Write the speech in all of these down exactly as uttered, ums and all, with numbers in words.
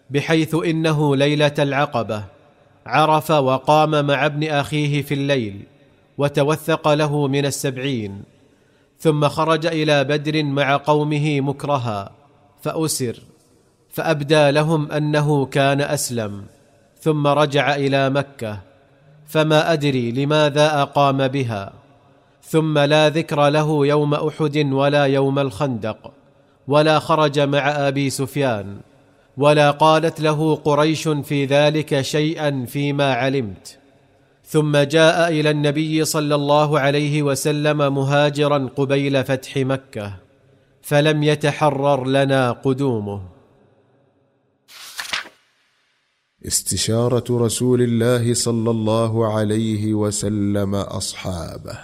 بحيث إنه ليلة العقبة عرف وقام مع ابن أخيه في الليل وتوثق له من السبعين، ثم خرج إلى بدر مع قومه مكرها فأسر، فأبدى لهم أنه كان أسلم، ثم رجع إلى مكة، فما أدري لماذا أقام بها. ثم لا ذكر له يوم أحد ولا يوم الخندق، ولا خرج مع أبي سفيان، ولا قالت له قريش في ذلك شيئا فيما علمت. ثم جاء إلى النبي صلى الله عليه وسلم مهاجرا قبيل فتح مكة، فلم يتحرر لنا قدومه. استشارة رسول الله صلى الله عليه وسلم أصحابه.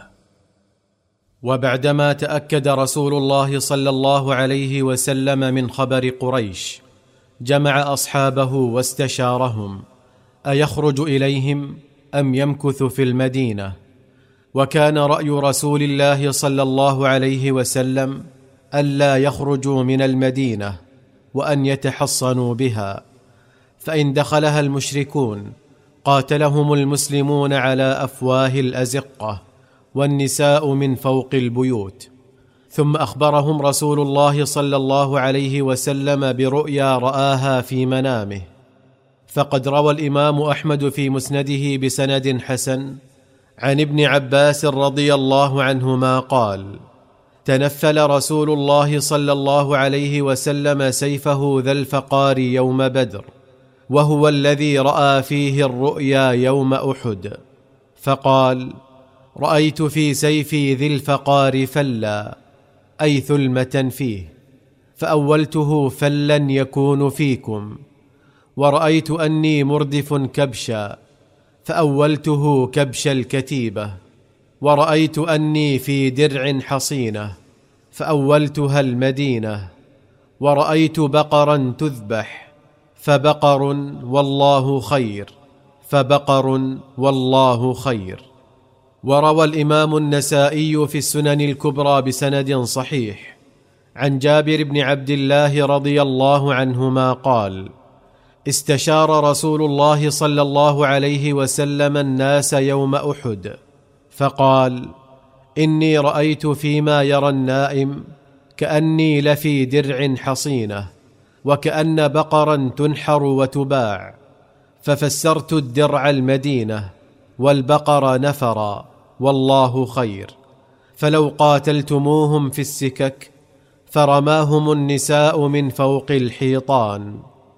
وبعدما تأكد رسول الله صلى الله عليه وسلم من خبر قريش، جمع أصحابه واستشارهم أيخرج إليهم أم يمكث في المدينة. وكان رأي رسول الله صلى الله عليه وسلم ألا يخرجوا من المدينة وأن يتحصنوا بها، فإن دخلها المشركون قاتلهم المسلمون على أفواه الأزقة، والنساء من فوق البيوت. ثم أخبرهم رسول الله صلى الله عليه وسلم برؤيا رآها في منامه. فقد روى الإمام أحمد في مسنده بسند حسن عن ابن عباس رضي الله عنهما قال: تنفل رسول الله صلى الله عليه وسلم سيفه ذا الفقار يوم بدر، وهو الذي رأى فيه الرؤيا يوم أحد، فقال: رأيت في سيفي ذي الفقار فلا، أي ثلمة فيه، فأولته فلا يكون فيكم، ورأيت أني مردف كبشا، فأولته كبش الكتيبة، ورأيت أني في درع حصينة، فأولتها المدينة، ورأيت بقرا تذبح، فبقر والله خير، فبقر والله خير. وروى الإمام النسائي في السنن الكبرى بسند صحيح عن جابر بن عبد الله رضي الله عنهما قال: استشار رسول الله صلى الله عليه وسلم الناس يوم أحد، فقال: إني رأيت فيما يرى النائم كأني لفي درع حصينة، وكأن بقرا تنحر وتباع، ففسرت الدرع المدينة والبقر نفرا، والله خير، فلو قاتلتموهم في السكك فرماهم النساء من فوق الحيطان.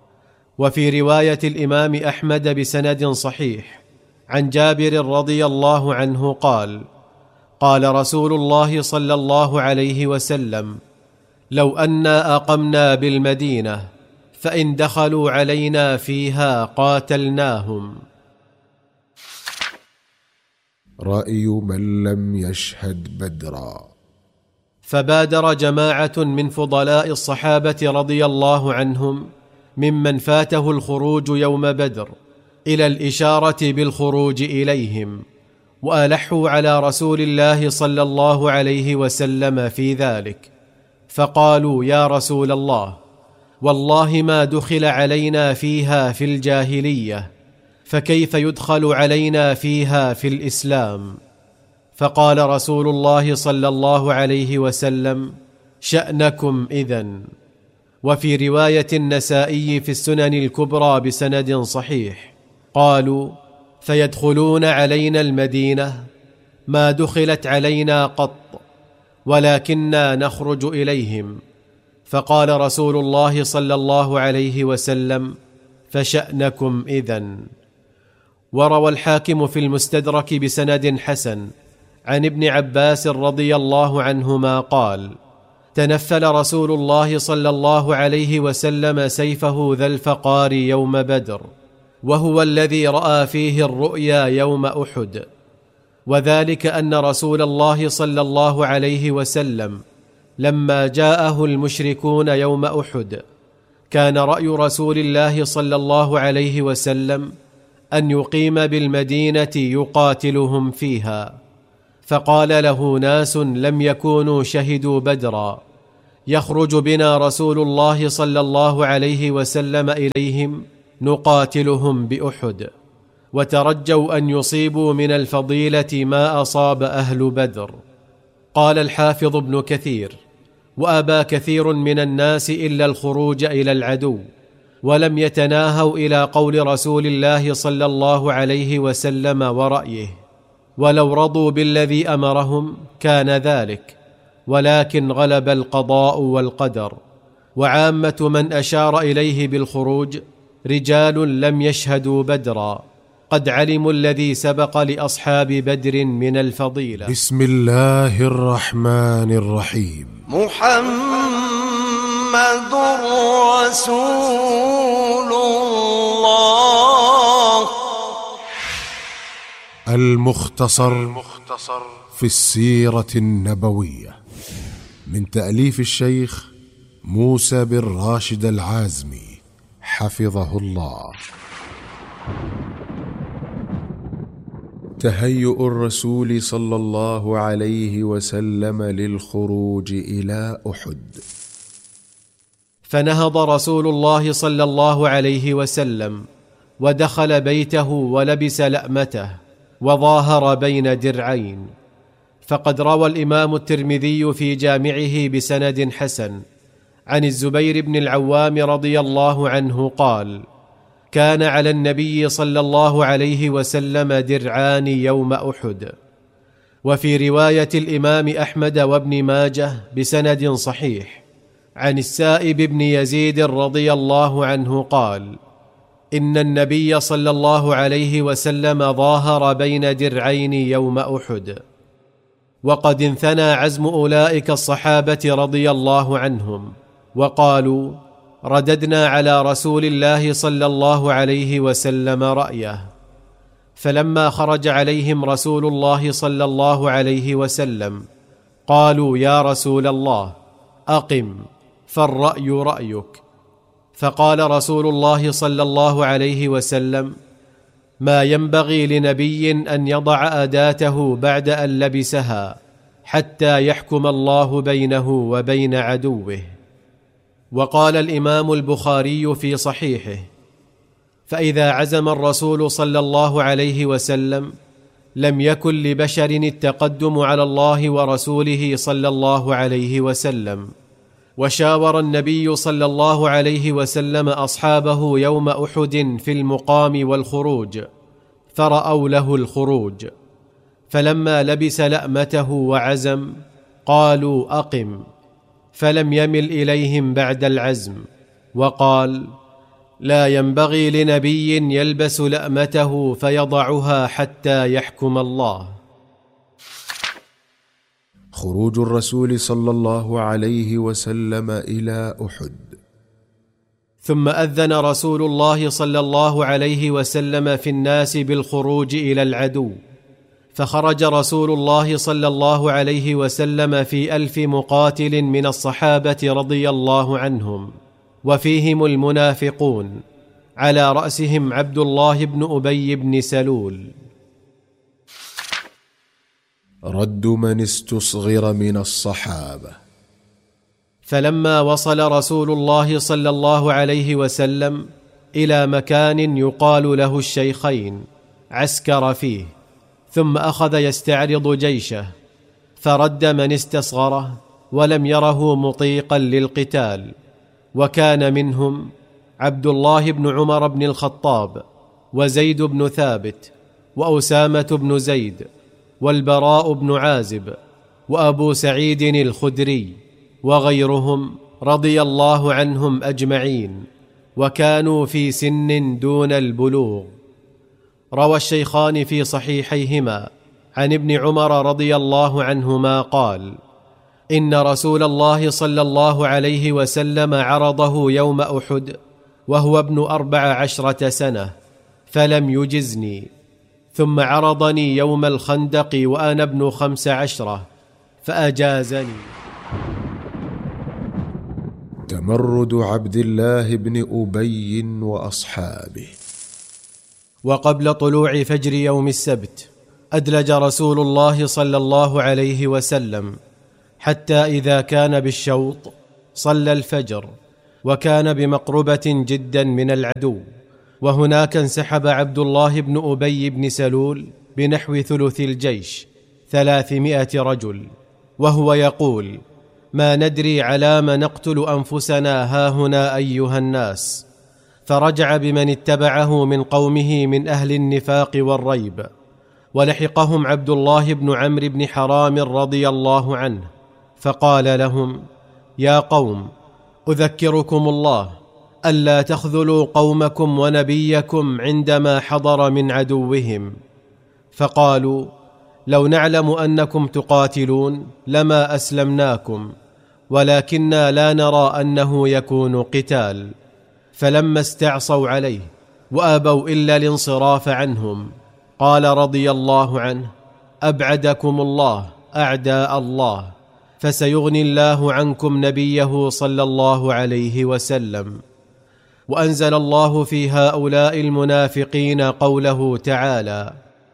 وفي رواية الإمام أحمد بسند صحيح عن جابر رضي الله عنه قال: قال رسول الله صلى الله عليه وسلم: لو أنا أقمنا بالمدينة فإن دخلوا علينا فيها قاتلناهم. رأي من لم يشهد بدرا. فبادر جماعة من فضلاء الصحابة رضي الله عنهم ممن فاته الخروج يوم بدر إلى الإشارة بالخروج إليهم، وألحوا على رسول الله صلى الله عليه وسلم في ذلك، فقالوا: يا رسول الله، والله ما دخل علينا فيها في الجاهلية، فكيف يدخل علينا فيها في الإسلام؟ فقال رسول الله صلى الله عليه وسلم: شأنكم إذن. وفي رواية النسائي في السنن الكبرى بسند صحيح قالوا: فيدخلون علينا المدينة ما دخلت علينا قط، ولكننا نخرج إليهم. فقال رسول الله صلى الله عليه وسلم: فشأنكم إذن. وروى الحاكم في المستدرك بسند حسن عن ابن عباس رضي الله عنهما قال: تنفل رسول الله صلى الله عليه وسلم سيفه ذا الفقار يوم بدر، وهو الذي رأى فيه الرؤيا يوم أحد، وذلك أن رسول الله صلى الله عليه وسلم لما جاءه المشركون يوم أحد كان رأي رسول الله صلى الله عليه وسلم أن يقيم بالمدينة يقاتلهم فيها، فقال له ناس لم يكونوا شهدوا بدرا: يخرج بنا رسول الله صلى الله عليه وسلم إليهم نقاتلهم بأحد، وترجوا أن يصيبوا من الفضيلة ما أصاب أهل بدر. قال الحافظ ابن كثير: وأبى كثير من الناس إلا الخروج إلى العدو، ولم يتناهوا إلى قول رسول الله صلى الله عليه وسلم ورأيه، ولو رضوا بالذي أمرهم كان ذلك، ولكن غلب القضاء والقدر. وعامة من أشار إليه بالخروج رجال لم يشهدوا بدرا، قد علموا الذي سبق لأصحاب بدر من الفضيلة. بسم الله الرحمن الرحيم. محمد رسول الله. المختصر في السيرة النبوية، من تأليف الشيخ موسى بن راشد العازمي حفظه الله. تهيؤ الرسول صلى الله عليه وسلم للخروج إلى أحد. فنهض رسول الله صلى الله عليه وسلم ودخل بيته ولبس لأمته وظاهر بين درعين. فقد روى الإمام الترمذي في جامعه بسند حسن عن الزبير بن العوام رضي الله عنه قال: كان على النبي صلى الله عليه وسلم درعان يوم أحد. وفي رواية الإمام أحمد وابن ماجه بسند صحيح عن السائب بن يزيد رضي الله عنه قال: إن النبي صلى الله عليه وسلم ظاهر بين درعين يوم أحد. وقد انثنى عزم أولئك الصحابة رضي الله عنهم، وقالوا: رددنا على رسول الله صلى الله عليه وسلم رأيه. فلما خرج عليهم رسول الله صلى الله عليه وسلم قالوا: يا رسول الله أقم، فالرأي رأيك. فقال رسول الله صلى الله عليه وسلم: ما ينبغي لنبي أن يضع أداته بعد أن لبسها حتى يحكم الله بينه وبين عدوه. وقال الإمام البخاري في صحيحه: فإذا عزم الرسول صلى الله عليه وسلم لم يكن لبشر التقدم على الله ورسوله صلى الله عليه وسلم. وشاور النبي صلى الله عليه وسلم أصحابه يوم أحد في المقام والخروج، فرأوا له الخروج. فلما لبس لأمته وعزم قالوا: أقم، فلم يمل إليهم بعد العزم، وقال: لا ينبغي لنبي يلبس لأمته فيضعها حتى يحكم الله. خروج الرسول صلى الله عليه وسلم إلى أحد. ثم أذن رسول الله صلى الله عليه وسلم في الناس بالخروج إلى العدو، فخرج رسول الله صلى الله عليه وسلم في ألف مقاتل من الصحابة رضي الله عنهم، وفيهم المنافقون، على رأسهم عبد الله بن أبي بن سلول. رد من استصغر من الصحابة. فلما وصل رسول الله صلى الله عليه وسلم إلى مكان يقال له الشيخين عسكر فيه، ثم أخذ يستعرض جيشه، فرد من استصغره ولم يره مطيقا للقتال. وكان منهم عبد الله بن عمر بن الخطاب، وزيد بن ثابت، وأسامة بن زيد، والبراء بن عازب، وأبو سعيد الخدري، وغيرهم رضي الله عنهم أجمعين، وكانوا في سن دون البلوغ. روى الشيخان في صحيحيهما عن ابن عمر رضي الله عنهما قال: إن رسول الله صلى الله عليه وسلم عرضه يوم أحد وهو ابن أربع عشرة سنة فلم يجزني، ثم عرضني يوم الخندق وأنا ابن خمس عشرة فأجازني. تمرد عبد الله بن أبي وأصحابه. وقبل طلوع فجر يوم السبت أدلج رسول الله صلى الله عليه وسلم، حتى إذا كان بالشوط صلى الفجر وكان بمقربة جدا من العدو، وهناك انسحب عبد الله بن أبي بن سلول بنحو ثلث الجيش ثلاثمائة رجل، وهو يقول: ما ندري على ما نقتل أنفسنا هاهنا أيها الناس. فرجع بمن اتبعه من قومه من أهل النفاق والريب، ولحقهم عبد الله بن عمرو بن حرام رضي الله عنه، فقال لهم: يا قوم، أذكركم الله ألا تخذلوا قومكم ونبيكم عندما حضر من عدوهم. فقالوا: لو نعلم أنكم تقاتلون لما أسلمناكم، ولكننا لا نرى أنه يكون قتال. فلما استعصوا عليه وأبوا إلا الانصراف عنهم، قال رضي الله عنه: أبعدكم الله أعداء الله، فسيغني الله عنكم نبيه صلى الله عليه وسلم. وأنزل الله في هؤلاء المنافقين قوله تعالى: